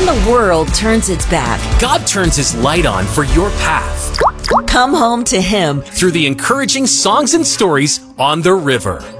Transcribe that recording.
the world turns its back, God turns His light on for your path come home to Him. through the encouraging songs and stories on the river.